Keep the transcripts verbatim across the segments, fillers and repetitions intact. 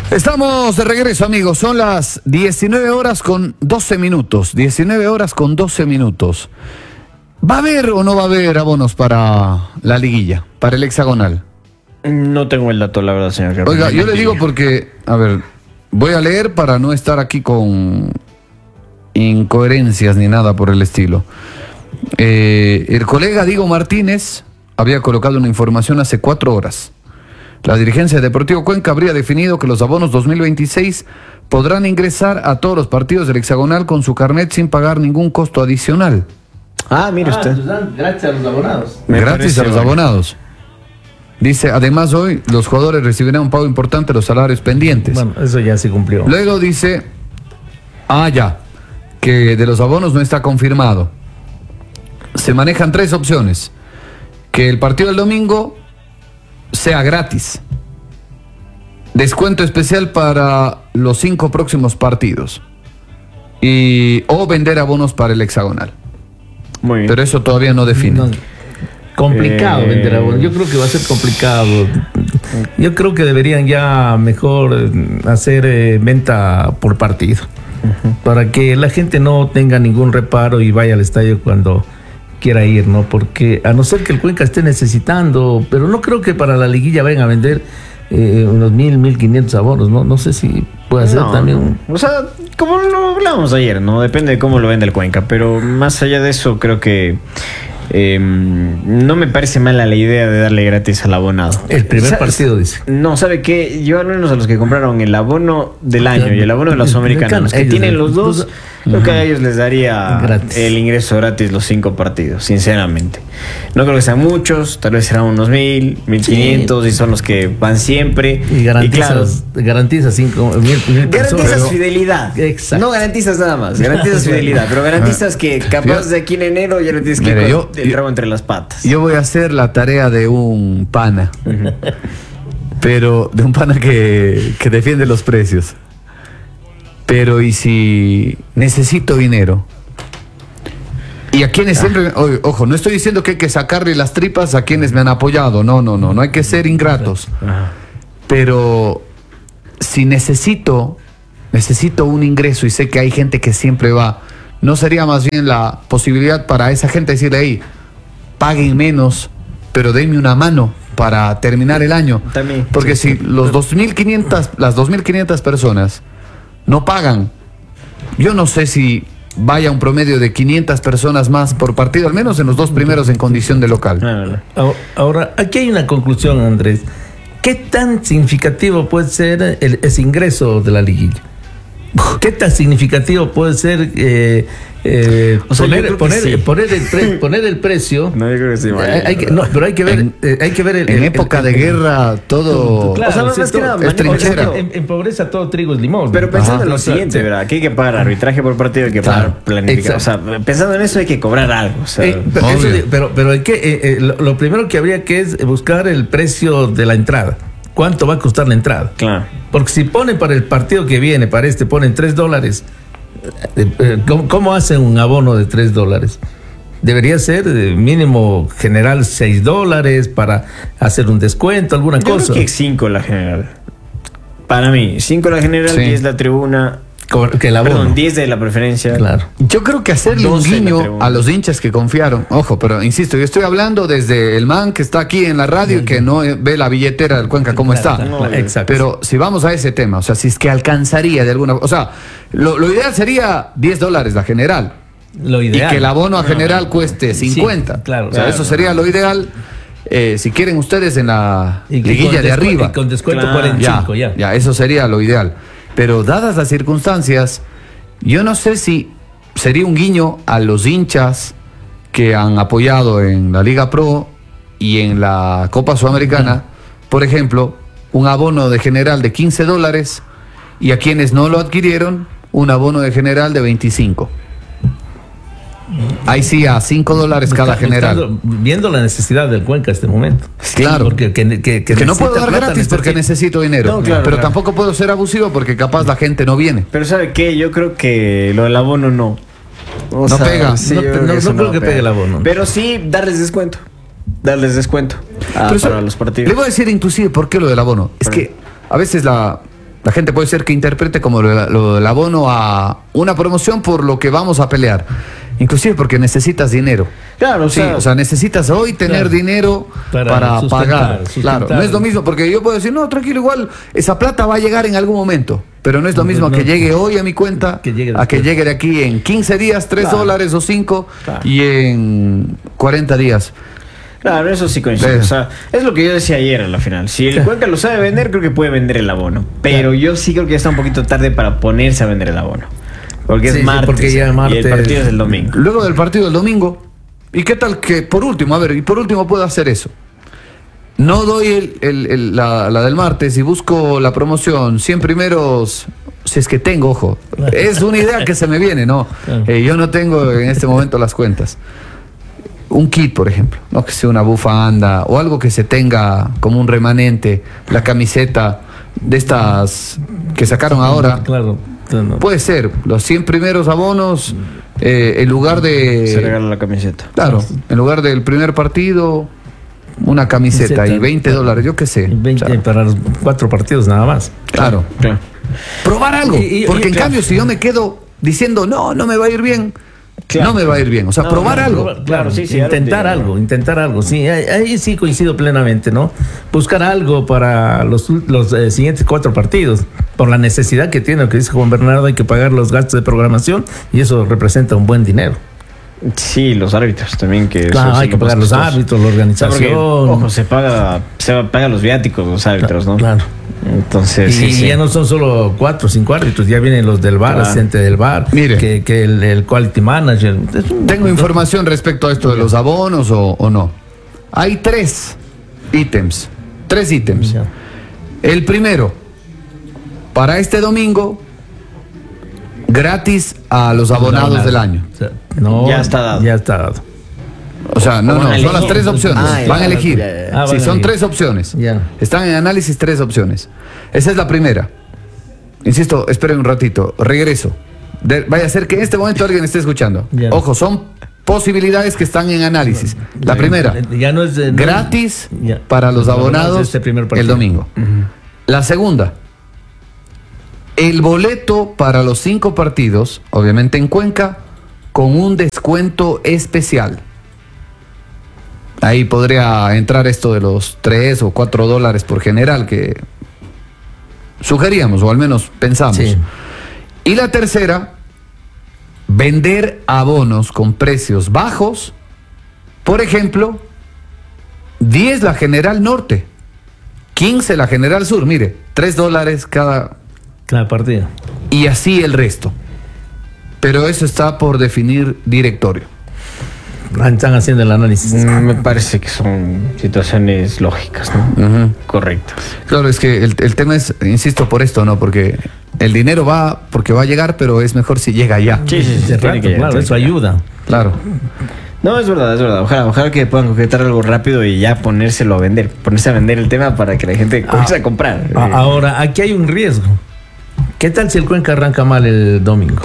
Estamos de regreso, amigos. Son las diecinueve horas con doce minutos. diecinueve horas con doce minutos. ¿Va a haber o no va a haber abonos para la liguilla, para el hexagonal? No tengo el dato, la verdad, señor. Oiga, yo le digo porque, a ver, voy a leer para no estar aquí con incoherencias ni nada por el estilo. Eh, el colega Diego Martínez había colocado una información hace cuatro horas. La dirigencia de Deportivo Cuenca habría definido que los abonos dos mil veintiséis podrán ingresar a todos los partidos del hexagonal con su carnet sin pagar ningún costo adicional. Ah, mire usted. Ah, gracias a los abonados. Me gracias a los bueno. abonados. Dice, además hoy los jugadores recibirán un pago importante de los salarios pendientes. Bueno, eso ya se cumplió. Luego dice, ah, ya, que de los abonos no está confirmado. Se manejan tres opciones. Que el partido del domingo sea gratis. Descuento especial para los cinco próximos partidos. Y, o vender abonos para el hexagonal. Muy bien. Pero eso todavía no define. No, complicado eh... vender abonos. Yo creo que va a ser complicado. Yo creo que deberían ya mejor hacer eh, venta por partido. Uh-huh. Para que la gente no tenga ningún reparo y vaya al estadio cuando quiera ir, ¿no? Porque a no ser que el Cuenca esté necesitando, pero no creo que para la liguilla vayan a vender eh, unos mil, mil quinientos abonos, ¿no? No sé si puede ser no, también un... O sea, como lo hablábamos ayer, ¿no? Depende de cómo lo vende el Cuenca, pero más allá de eso creo que eh, no me parece mala la idea de darle gratis al abonado. El primer partido, dice. No, ¿sabe qué? Yo al menos a los que compraron el abono del año y el abono de los americanos, que tienen los dos, creo que a ellos les daría gratis. El ingreso gratis los cinco partidos, sinceramente. No creo que sean muchos, tal vez serán unos mil, mil quinientos, sí. Y son los que van siempre. Y garantizas, y claro, garantizas cinco mil, mil garantizas pero, fidelidad. Exacto. No garantizas nada más, garantizas fidelidad, pero garantizas que capaz de aquí en enero ya no tienes que ir con el rabo entre las patas. Yo voy a hacer la tarea de un pana, uh-huh. Pero de un pana que, que defiende los precios. Pero y si necesito dinero, y a quienes ah. siempre, oye, ojo, no estoy diciendo que hay que sacarle las tripas a quienes me han apoyado, no, no, no, no hay que ser ingratos. Ajá. Pero si necesito, necesito un ingreso y sé que hay gente que siempre va, ¿no sería más bien la posibilidad para esa gente decirle, hey, paguen menos, pero denme una mano para terminar el año? También. Porque si los dos mil quinientas, las dos mil quinientas personas no pagan, yo no sé si vaya un promedio de quinientas personas más por partido, al menos en los dos primeros en condición de local. Ahora, aquí hay una conclusión, Andrés. ¿Qué tan significativo puede ser el, ese ingreso de la liguilla? ¿Qué tan significativo puede ser eh, eh, o sea, poner, poner, sí. poner, el pre, poner el precio? No, yo creo que sí, hay, hay que, no, pero hay que ver, en, eh, hay que ver el, en el, época el, de el, guerra todo, claro, o sea, no, sí, es todo, nada, es trinchera. En, en pobreza todo trigo es limón. Pero pensando Ajá. en lo siguiente, sí. ¿verdad? Que hay que pagar arbitraje por partido, hay que pagar claro. planificación. O sea, pensando en eso hay que cobrar algo. O sea, eh, pero, eso, pero, pero hay que, eh, eh, lo, lo primero que habría que es buscar el precio de la entrada. ¿Cuánto va a costar la entrada? Claro. Porque si ponen para el partido que viene, para este, ponen tres dólares. ¿Cómo, ¿Cómo hacen un abono de tres dólares? Debería ser mínimo general seis dólares para hacer un descuento, alguna Yo cosa. Yo creo que cinco la general. Para mí, cinco la general, sí. diez la tribuna. Que el abono. Perdón, diez de la preferencia. Claro. Yo creo que hacerle un guiño a los hinchas que confiaron. Ojo, pero insisto, yo estoy hablando desde el man que está aquí en la radio y que no ve la billetera del Cuenca cómo claro, está. Claro, exacto. Pero si vamos a ese tema, o sea, si es que alcanzaría de alguna... O sea, lo, lo ideal sería diez dólares la general. Lo ideal. Y que el abono a general no, cueste cincuenta. Sí, claro. O sea, claro, eso sería lo ideal. Eh, si quieren ustedes en la y liguilla de arriba. Y con descuento claro. cuarenta y cinco ya, ya. Ya, eso sería lo ideal. Pero dadas las circunstancias... Yo no sé si sería un guiño a los hinchas que han apoyado en la Liga Pro y en la Copa Sudamericana, uh-huh. por ejemplo, un abono de general de quince dólares y a quienes no lo adquirieron, un abono de general de veinticinco. Ahí sí, a cinco dólares cada general. Viendo la necesidad del Cuenca en este momento. Claro. Porque que, que, que, que no puedo dar gratis necesito... porque necesito dinero. No, claro, pero claro. tampoco puedo ser abusivo porque capaz la gente no viene. Pero ¿sabe qué? Yo creo que lo del abono no. O no sea, pega. Sí, no, creo no, no, no creo que pegue el abono. Pero sí darles descuento. Darles descuento a, pero para eso, los partidos. Le voy a decir inclusive por qué lo del abono. Es que a veces la... La gente puede ser que interprete como lo, lo del abono a una promoción por lo que vamos a pelear. Inclusive porque necesitas dinero. Claro, o sí, sea, o sea, necesitas hoy tener claro, dinero para, para sustentar, pagar. sustentar. Claro, no es lo mismo, porque yo puedo decir, no, tranquilo, igual esa plata va a llegar en algún momento. Pero no es lo mismo no, que llegue hoy a mi cuenta, que llegue a que llegue de aquí en quince días, tres Claro. dólares o cinco, Claro. y en cuarenta días. Claro, eso sí coincide. Sí. O sea, es lo que yo decía ayer a la final. Si el Cuenca lo sabe vender, creo que puede vender el abono. Pero yo sí creo que ya está un poquito tarde para ponerse a vender el abono. Porque es Sí, sí, martes, porque ya y martes- el partido es el domingo. Luego del partido del domingo, ¿y qué tal que por último, a ver, y por último puedo hacer eso? No doy el, el- el- la, la del martes y busco la promoción cien primeros, si es que tengo, ojo. Es una idea que se me viene, ¿no? Claro. Eh, yo no tengo en este momento las cuentas. Un kit, por ejemplo, no que sea una bufanda o algo que se tenga como un remanente, la camiseta de estas que sacaron ahora. Claro. No. Puede ser, los cien primeros abonos, eh, en lugar de... Se regala la camiseta. Claro, en lugar del primer partido, una camiseta Camiseta, y veinte dólares, yo qué sé. veinte O sea, para los cuatro partidos nada más. claro. Claro. Probar algo, Y- y- porque y- en claro. cambio si yo me quedo diciendo, no, no me va a ir bien, Claro. no me va a ir bien. O sea, No, probar no, algo. probar. Claro, sí, sí, intentar ahora te- algo, intentar algo. Sí, ahí, ahí sí coincido plenamente, ¿no? Buscar algo para los, los eh, siguientes cuatro partidos, por la necesidad que tiene, lo que dice Juan Bernardo, hay que pagar los gastos de programación y eso representa un buen dinero. Sí, los árbitros también. Que eso Claro, sí hay que lo más pagar los costoso. árbitros, la O sea, organización. porque, ojo, se paga, se paga los viáticos los árbitros, ¿no? Claro. Entonces, Y sí, sí. ya no son solo cuatro o cinco árbitros, ya vienen los del bar, Claro. asistente del bar, Mire. que, que el, el quality manager. Es un- ¿Tengo información respecto a esto de los abonos o, o no? Hay tres ítems, tres ítems. Ya. El primero, para este domingo, gratis a los abonados del año. O sea, no, Ya está dado. Ya está dado. O sea, no, ¿O van no, a son las elegir? tres opciones. Ah, ya, van a elegir. ya, ya, ya. Ah, Sí, van a son elegir. tres opciones. Ya. Están en análisis tres opciones. Esa es la primera. Insisto, esperen un ratito. Regreso. De- vaya a ser que en este momento alguien esté escuchando. Ya. Ojo, son posibilidades que están en análisis. La primera, Ya no es de- no- gratis ya. para los abonados de abonados este primer partido. el domingo. La segunda, el boleto para los cinco partidos, obviamente en Cuenca, con un descuento especial. Ahí podría entrar esto de los tres o cuatro dólares por general que sugeríamos, o al menos pensamos. Sí. Y la tercera, vender abonos con precios bajos. Por ejemplo, diez la General Norte, quince la General Sur, mire, tres dólares cada, Cada partido. y así el resto. Pero eso está por definir directorio. Están haciendo el análisis. Mm, Me parece que son situaciones lógicas, ¿no? Ujú. Correctas. Claro, es que el, el tema es, insisto por esto, ¿no? Porque el dinero va, porque va a llegar, pero es mejor si llega ya. Sí, sí, sí. De tiene rato, que llegar, claro, tiene eso que llegar. ayuda. Claro. No, es verdad, es verdad. Ojalá, ojalá que puedan concretar algo rápido y ya ponérselo a vender. Ponerse a vender el tema para que la gente comience a comprar. A- Eh, Ahora, aquí hay un riesgo. ¿Qué tal si el Cuenca arranca mal el domingo?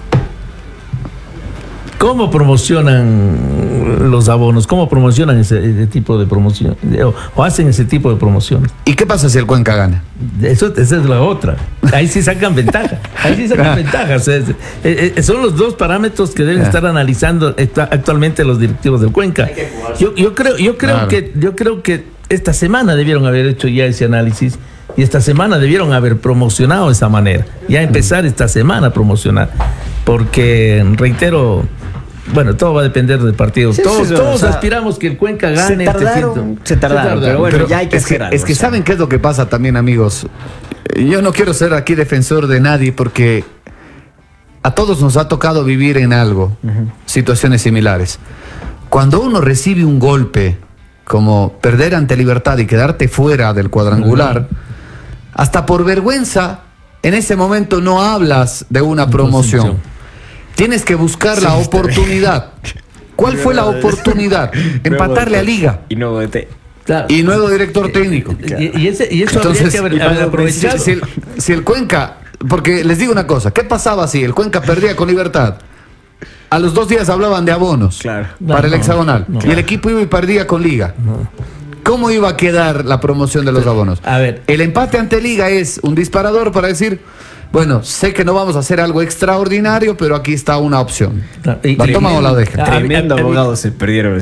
¿Cómo promocionan los abonos? ¿Cómo promocionan ese, ese tipo de promoción? O, o hacen ese tipo de promociones. ¿Y qué pasa si el Cuenca gana? Eso, esa es la otra. Ahí sí sacan ventaja. Ahí sí sacan ventaja. O sea, es- eh, eh, son los dos parámetros que deben Ya. estar analizando esta- actualmente los directivos del Cuenca. Yo, yo creo, yo creo Claro. que, yo creo que esta semana debieron haber hecho ya ese análisis y esta semana debieron haber promocionado de esa manera. Ya empezar esta semana a promocionar, porque reitero. Bueno, todo va a depender del partido. Sí, todos sí, todos o sea, aspiramos que el Cuenca se gane. este tardaron, fin- se tardaron, pero bueno, ya hay que es que, hacer algo, es que o sea. ¿saben qué es lo que pasa también, amigos? Yo no quiero ser aquí defensor de nadie porque a todos nos ha tocado vivir en algo, situaciones similares. Cuando uno recibe un golpe, como perder ante Libertad y quedarte fuera del cuadrangular, hasta por vergüenza, en ese momento no hablas de una promoción. Tienes que buscar la oportunidad. ¿Cuál fue la oportunidad? Empatarle a Liga. Y no voté. Claro. Y nuevo director técnico. Y, y ese, y eso Entonces, habría que y haber, para haber aprovechado. Si, si el, si el Cuenca, porque les digo una cosa, ¿qué pasaba si el Cuenca perdía con Libertad? A los dos días hablaban de abonos Claro. para No, el hexagonal. no, y el equipo iba y perdía con Liga. ¿cómo iba a quedar la promoción de los abonos? A ver. El empate ante Liga es un disparador para decir, bueno, sé que no vamos a hacer algo extraordinario, pero aquí está una opción. ¿La toma o la deja? Tremendo abogado se perdieron.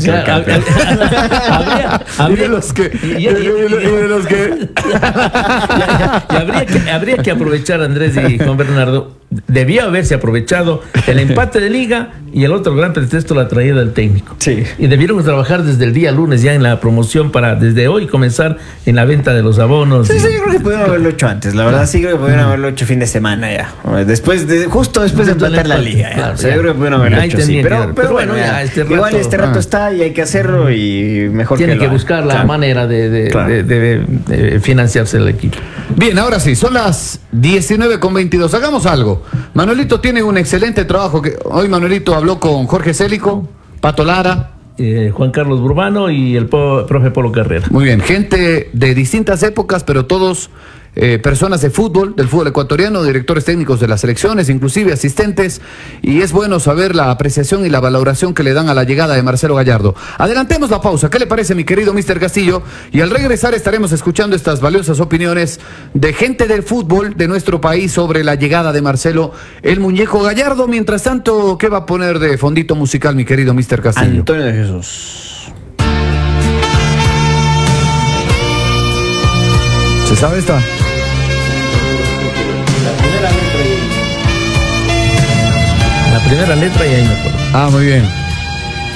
Habría los que... los que... habría que habría que aprovechar, Andrés y Juan Bernardo, debía haberse aprovechado el empate de Liga y el otro gran pretexto, la traída del técnico. Sí. Y debieron trabajar desde el día lunes ya en la promoción para desde hoy comenzar en la venta de los abonos. Sí, y... sí, yo creo que pudieron haberlo hecho antes. La verdad, sí creo que pudieron haberlo hecho fin de semana ya. Después de, justo después de empatar la Liga. Claro, o sea, yo creo que pudieron haberlo hecho así. Pero, pero, pero bueno, ya, ya, este rato, igual este rato ah. está y hay que hacerlo y mejor tiene que, que lo buscar la claro. manera de, de, claro. de, de, de, de financiarse el equipo. Bien, ahora sí, son las diecinueve con veintidós. Hagamos algo. Manuelito tiene un excelente trabajo. Que hoy Manuelito habló con Jorge Célico, Pato Lara, eh, Juan Carlos Burbano y el po, profe Polo Carrera. Muy bien, gente de distintas épocas, pero todos eh, personas de fútbol, del fútbol ecuatoriano, directores técnicos de las selecciones, inclusive asistentes, y es bueno saber la apreciación y la valoración que le dan a la llegada de Marcelo Gallardo. Adelantemos la pausa. ¿Qué le parece, mi querido mister Castillo? Y al regresar estaremos escuchando estas valiosas opiniones de gente del fútbol de nuestro país sobre la llegada de Marcelo el Muñeco Gallardo. Mientras tanto, ¿qué va a poner de fondito musical, mi querido mister Castillo? Antonio de Jesús. ¿Se sabe esta? La primera letra y ahí me acuerdo. Ah, muy bien.